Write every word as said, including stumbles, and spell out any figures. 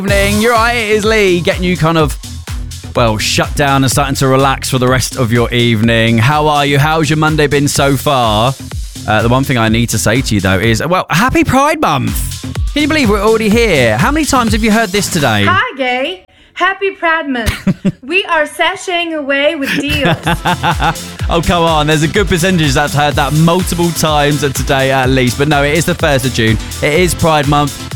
Evening, you're right, it is Lee getting you kind of, well, shut down and starting to relax for the rest of your evening. How are you? How's your Monday been so far? Uh, the one thing I need to say to you, though, is, well, happy Pride Month. Can you believe we're already here? How many times have you heard this today? Hi, gay. Happy Pride Month. We are sashaying away with deals. Oh, come on. There's a good percentage that's heard that multiple times today at least. But no, it is the first of June. It is Pride Month.